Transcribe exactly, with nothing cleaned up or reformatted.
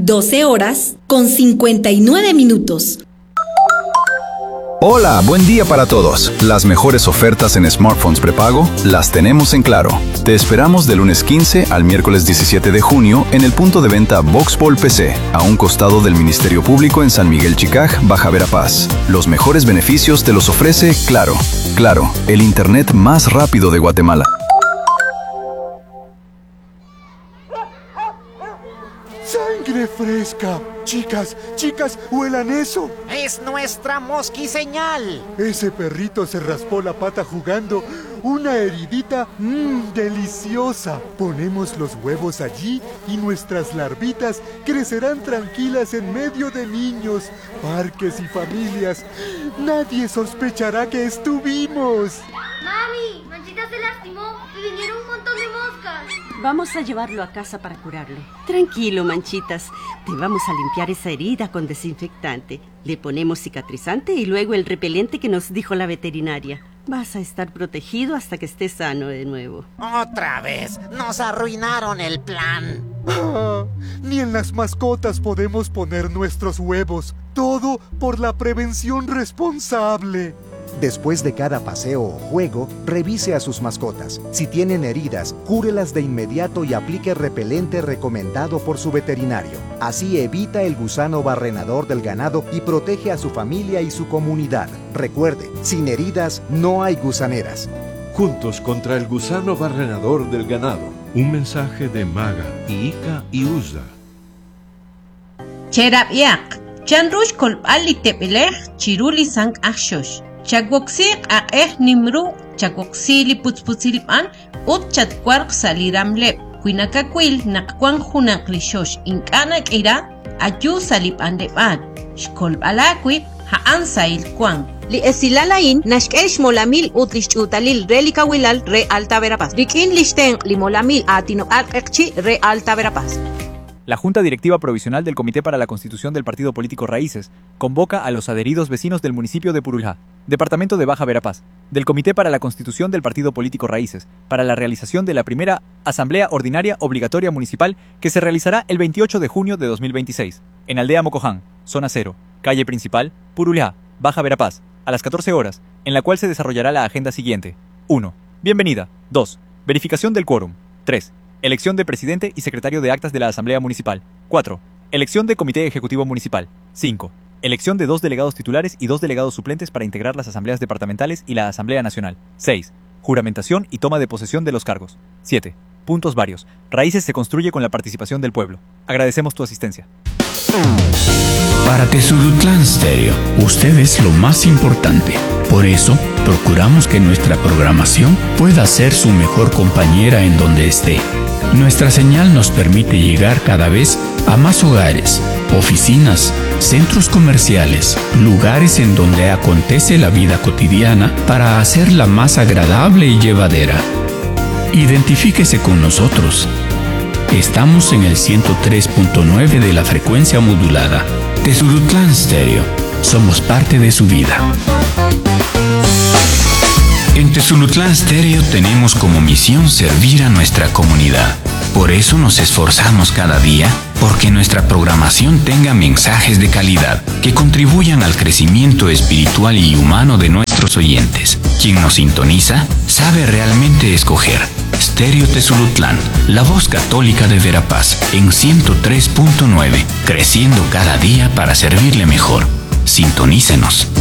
doce horas con cincuenta y nueve minutos. Hola, buen día para todos. Las mejores ofertas en smartphones prepago las tenemos en Claro. Te esperamos de lunes quince al miércoles diecisiete de junio en el punto de venta Voxpol P C, a un costado del Ministerio Público en San Miguel Chicaj, Baja Verapaz. Los mejores beneficios te los ofrece Claro. Claro, el internet más rápido de Guatemala. ¡Sangre fresca! Chicas, chicas, huelan eso. Es nuestra mosquiseñal. Ese perrito se raspó la pata jugando. Una heridita, mmm, deliciosa. Ponemos los huevos allí y nuestras larvitas crecerán tranquilas en medio de niños, parques y familias. Nadie sospechará que estuvimos. Mami, Manchita se lastimó y vinieron un montón de moscas. Vamos a llevarlo a casa para curarle. Tranquilo, Manchitas. Te vamos a limpiar esa herida con desinfectante. Le ponemos cicatrizante y luego el repelente que nos dijo la veterinaria. Vas a estar protegido hasta que estés sano de nuevo. Otra vez, nos arruinaron el plan. Ah, ni en las mascotas podemos poner nuestros huevos. Todo por la prevención responsable. Después de cada paseo o juego, revise a sus mascotas. Si tienen heridas, cúrelas de inmediato y aplique repelente recomendado por su veterinario. Así evita el gusano barrenador del ganado y protege a su familia y su comunidad. Recuerde, sin heridas no hay gusaneras. Juntos contra el gusano barrenador del ganado. Un mensaje de Maga, Ica y U S A. Cherabiak, Chanrush kolpali tepelej, chiruli sang akshosh. Chagwoksik a eh nimru, chagwoksili putzputzilpan, ut chatkuark saliramlep. Kuinakakwil nakwan junaklishosh inkanak ira, ayu salipandepan. Shkolpalakwik haan sailkwan. Li esilalain nashkesh molamil utlish utalil relica wilal re Alta Verapaz. Rikin listen li molamil atino arqchi re Alta Verapaz. La Junta Directiva Provisional del Comité para la Constitución del Partido Político Raíces convoca a los adheridos vecinos del municipio de Puruljá, departamento de Baja Verapaz, del Comité para la Constitución del Partido Político Raíces, para la realización de la primera Asamblea Ordinaria Obligatoria Municipal que se realizará el veintiocho de junio de dos mil veintiséis, en Aldea Mocoján, Zona cero, Calle Principal, Puruljá, Baja Verapaz, a las catorce horas, en la cual se desarrollará la agenda siguiente. uno. Bienvenida. dos. Verificación del quórum. tres. Elección de presidente y secretario de actas de la Asamblea Municipal. cuatro. Elección de Comité Ejecutivo Municipal. cinco. Elección de dos delegados titulares y dos delegados suplentes para integrar las asambleas departamentales y la Asamblea Nacional. seis. Juramentación y toma de posesión de los cargos. siete. Puntos varios. Raíces se construye con la participación del pueblo. Agradecemos tu asistencia. Para Tezulutlán Stereo, usted es lo más importante. Por eso, procuramos que nuestra programación pueda ser su mejor compañera en donde esté. Nuestra señal nos permite llegar cada vez a más hogares, oficinas, centros comerciales, lugares en donde acontece la vida cotidiana para hacerla más agradable y llevadera. Identifíquese con nosotros. Estamos en el ciento tres punto nueve de la frecuencia modulada. Tezulutlán Stereo. Somos parte de su vida. En Tezulutlán Stereo tenemos como misión servir a nuestra comunidad. Por eso nos esforzamos cada día porque nuestra programación tenga mensajes de calidad que contribuyan al crecimiento espiritual y humano de nuestros oyentes. Quien nos sintoniza sabe realmente escoger. Stereo Tezulutlán, la voz católica de Verapaz, en ciento tres punto nueve, creciendo cada día para servirle mejor. Sintonícenos.